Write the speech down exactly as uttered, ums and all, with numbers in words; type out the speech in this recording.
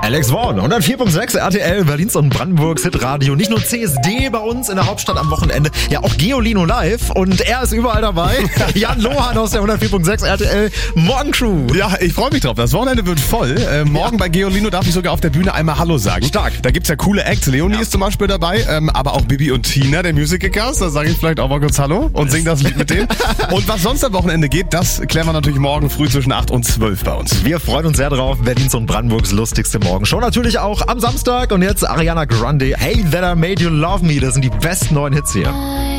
Alex Vaughn, hundertvier Komma sechs R T L, Berlins und Brandenburgs Hitradio. Nicht nur C S D bei uns in der Hauptstadt am Wochenende, ja auch Geolino live und er ist überall dabei. Jan Lohan aus der hundertvier Komma sechs R T L Morgencrew. Ja, ich freue mich drauf. Das Wochenende wird voll. Äh, morgen ja. bei Geolino darf ich sogar auf der Bühne einmal Hallo sagen. Stark. Da gibt's ja coole Acts. Leonie ja. ist zum Beispiel dabei, ähm, aber auch Bibi und Tina, der Musical Cast. Da sage ich vielleicht auch mal kurz Hallo und sing das Lied mit denen. Und was sonst am Wochenende geht, das klären wir natürlich morgen früh zwischen acht und zwölf bei uns. Wir freuen uns sehr drauf. Berlins und Brandenburgs lustigste Morgenshow. Natürlich auch am Samstag. Und jetzt Ariana Grande. Hey, That I Made You Love Me. Das sind die besten neuen Hits hier.